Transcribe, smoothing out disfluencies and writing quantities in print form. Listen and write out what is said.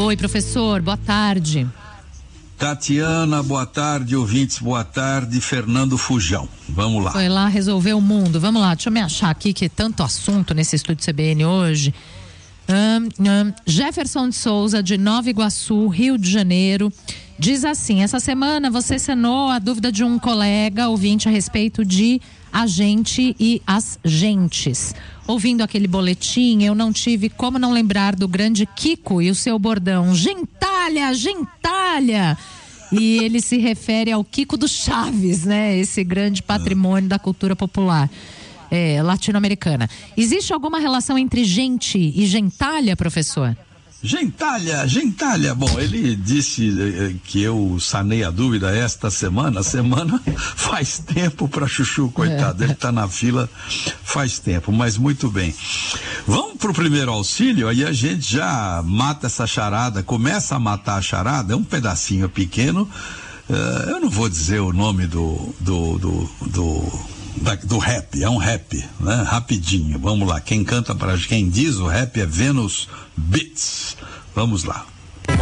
Oi, professor, boa tarde. Tatiana, boa tarde, ouvintes, boa tarde, Fernando Fujão, vamos lá. Foi lá resolver o mundo, vamos lá, deixa eu me achar aqui que é tanto assunto nesse estúdio CBN hoje. Jefferson de Souza, de Nova Iguaçu, Rio de Janeiro, diz assim: essa semana você sanou a dúvida de um colega ouvinte a respeito de agente e as gentes. Ouvindo aquele boletim, eu não tive como não lembrar do grande Kiko e o seu bordão: gentalha, gentalha. E ele se refere ao Kiko do Chaves, né? Esse grande patrimônio da cultura popular latino-americana. Existe alguma relação entre gente e gentalha, professor? Gentalha, bom, ele disse que eu sanei a dúvida esta semana, faz tempo para Chuchu, coitado, ele tá na fila faz tempo, mas muito bem. Vamos pro primeiro auxílio, aí a gente já mata essa charada, começa a matar a charada, é um pedacinho pequeno, eu não vou dizer o nome do rap, é um rap, né? Rapidinho, vamos lá, quem diz o rap é Venus Beats, vamos lá.